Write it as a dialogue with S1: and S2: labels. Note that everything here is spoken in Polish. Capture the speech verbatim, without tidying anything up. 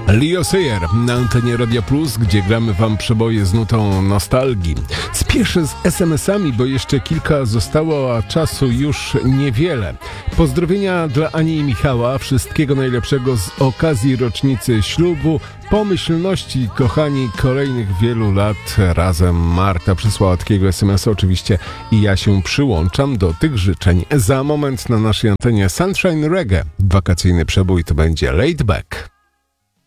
S1: Leo Sayer na antenie Radia Plus, gdzie gramy wam przeboje z nutą nostalgii. Spieszę z es em esami, bo jeszcze kilka zostało, a czasu już niewiele. Pozdrowienia dla Ani i Michała, wszystkiego najlepszego z okazji rocznicy ślubu, pomyślności, kochani, kolejnych wielu lat razem. Marta przysłała takiego es emesa oczywiście i ja się przyłączam do tych życzeń. Za moment na naszej antenie Sunshine Reggae. Wakacyjny przebój to będzie Laid Back.